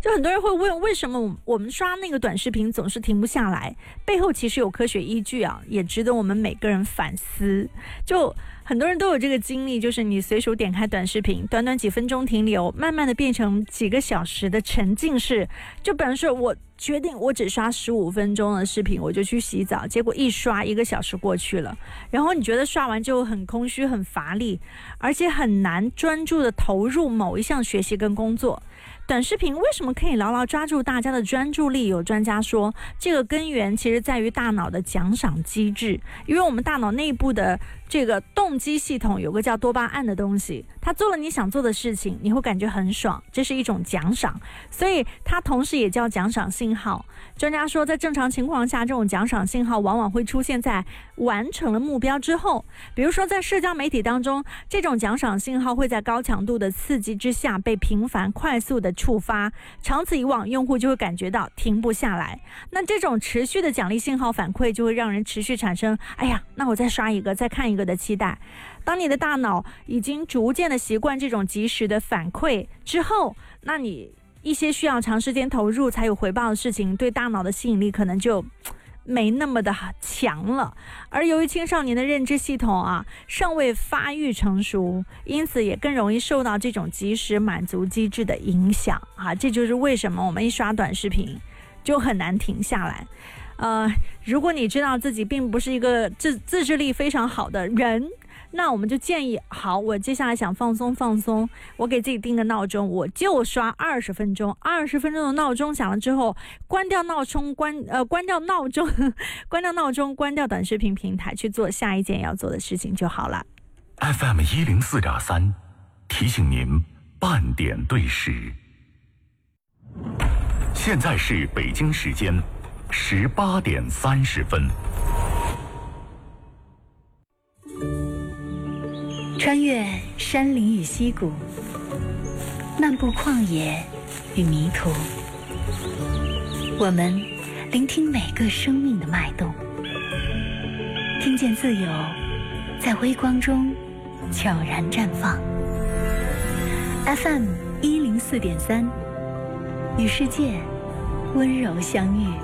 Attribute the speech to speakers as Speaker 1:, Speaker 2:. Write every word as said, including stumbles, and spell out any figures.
Speaker 1: 就很多人会问，为什么我们刷那个短视频总是停不下来？背后其实有科学依据啊，也值得我们每个人反思。就很多人都有这个经历，就是你随手点开短视频，短短几分钟停留，慢慢的变成几个小时的沉浸式。就比方说我决定我只刷十五分钟的视频，我就去洗澡，结果一刷一个小时过去了，然后你觉得刷完之后很空虚很乏力，而且很难专注的投入某一项学习跟工作。短视频为什么可以牢牢抓住大家的专注力？有专家说，这个根源其实在于大脑的奖赏机制，因为我们大脑内部的这个动机系统有个叫多巴胺的东西，它做了你想做的事情，你会感觉很爽，这是一种奖赏，所以它同时也叫奖赏信号。专家说，在正常情况下，这种奖赏信号往往会出现在完成了目标之后，比如说在社交媒体当中，这种奖赏信号会在高强度的刺激之下被频繁快速的触发，长此以往，用户就会感觉到停不下来。那这种持续的奖励信号反馈就会让人持续产生，哎呀，那我再刷一个再看一个的期待。当你的大脑已经逐渐的习惯这种及时的反馈之后，那你一些需要长时间投入才有回报的事情，对大脑的吸引力可能就没那么的强了。而由于青少年的认知系统啊尚未发育成熟，因此也更容易受到这种即时满足机制的影响啊。这就是为什么我们一刷短视频就很难停下来。呃，如果你知道自己并不是一个自自制力非常好的人，那我们就建议，好，我接下来想放松放松，我给自己定个闹钟，我就刷二十分钟，二十分钟的闹钟响了之后，关掉闹钟，关呃关掉闹钟，关掉闹钟，关掉短视频平台，去做下一件要做的事情就好了。
Speaker 2: F M 一零四点三，提醒您半点对时。现在是北京时间十八点三十分。
Speaker 3: 穿越山林与溪谷，漫步旷野与迷途，我们聆听每个生命的脉动，听见自由在微光中悄然绽放。 F M 一零四点三，与世界温柔相遇。